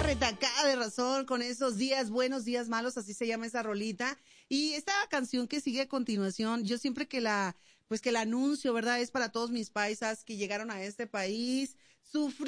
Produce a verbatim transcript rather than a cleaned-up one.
retacada de razón con esos días buenos, días malos, así se llama esa rolita. Y esta canción que sigue a continuación, yo siempre que la, pues que la anuncio, ¿verdad? Es para todos mis paisas que llegaron a este país, sufrí